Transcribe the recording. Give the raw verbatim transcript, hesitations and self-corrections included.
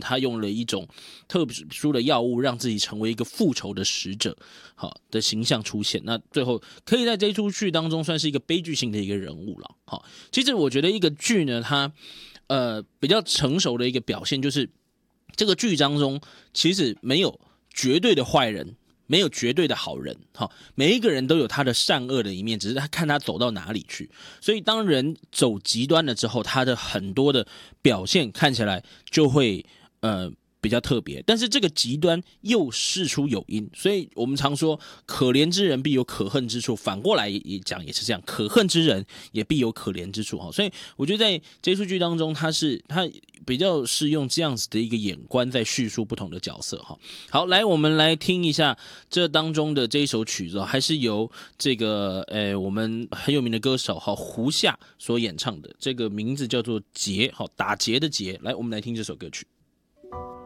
他用了一种特殊的药物，让自己成为一个复仇的使者，好的形象出现。那最后可以在这出剧当中算是一个悲剧性的一个人物了。好，其实我觉得一个剧呢，它呃比较成熟的一个表现就是，这个剧当中其实没有绝对的坏人。没有绝对的好人，每一个人都有他的善恶的一面，只是他看他走到哪里去。所以当人走极端了之后，他的很多的表现看起来就会呃比较特别，但是这个极端又事出有因，所以我们常说可怜之人必有可恨之处，反过来也讲也是这样，可恨之人也必有可怜之处。所以我觉得在这出剧当中，他是他比较是用这样子的一个眼光在叙述不同的角色。好，来我们来听一下这当中的这一首曲子，还是由这个呃我们很有名的歌手胡夏所演唱的，这个名字叫做劫，打劫的劫。来，我们来听这首歌曲。